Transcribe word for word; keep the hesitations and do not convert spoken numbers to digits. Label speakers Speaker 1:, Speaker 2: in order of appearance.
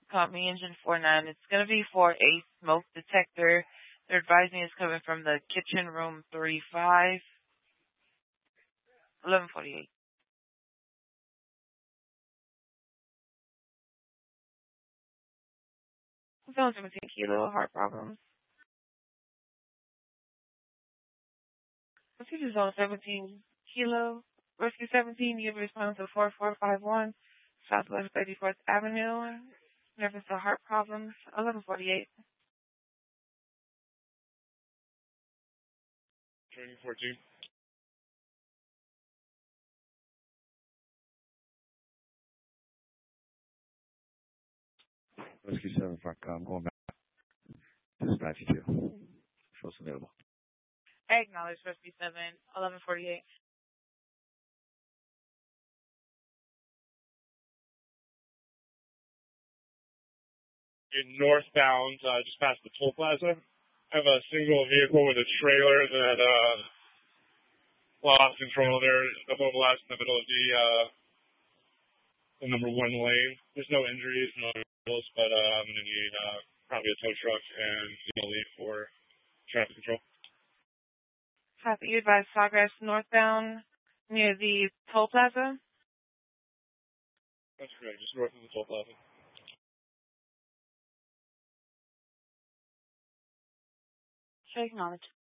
Speaker 1: Caught me engine four nine. It's going to be for a smoke detector. They're advising it's coming from the kitchen room three five. eleven forty-eight. Zone seventeen kilo, heart problems. Procedure zone seventeen kilo. Rescue seventeen, you have response to four four five one, Southwest thirty-fourth Avenue. Reference to heart problems, eleven forty-eight.
Speaker 2: Training fourteen.
Speaker 3: Rescue seven, Frank, I'm going back. Dispatch two. Show us available.
Speaker 1: I acknowledge Rescue seven, eleven forty-eight.
Speaker 2: In northbound, uh, just past the toll plaza, I have a single vehicle with a trailer that uh, lost control there. The mobilized in the middle of the, uh, the number one lane. There's no injuries, no kills, but uh, I'm going to need uh, probably a tow truck and a lead for traffic control.
Speaker 1: Copy. You advise progress northbound near the toll plaza.
Speaker 2: That's correct, just north of the toll plaza.
Speaker 1: I acknowledge.